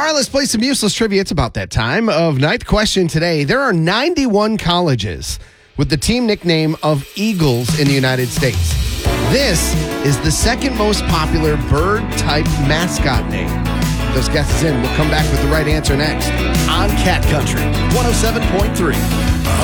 right, let's play some useless trivia. It's about that time of ninth question today. There are 91 colleges with the team nickname of Eagles in the United States. This is the second most popular bird-type mascot name. Those guesses in. We'll come back with the right answer next on Cat Country 107.3.